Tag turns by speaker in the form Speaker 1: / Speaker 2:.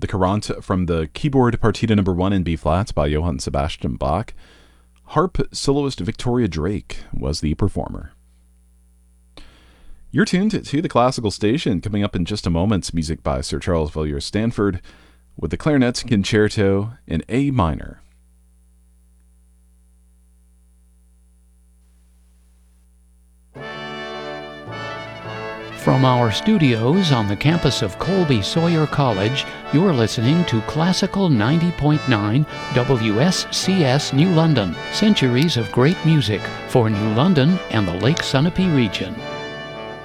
Speaker 1: The Courant from the keyboard Partita No. 1 in B-flat by Johann Sebastian Bach. Harp soloist Victoria Drake was the performer. You're tuned to the Classical Station. Coming up in just a moment, music by Sir Charles Villiers-Stanford with the Clarinet Concerto in A minor.
Speaker 2: From our studios on the campus of Colby Sawyer College, you're listening to Classical 90.9 WSCS New London. Centuries of great music for New London and the Lake Sunapee region.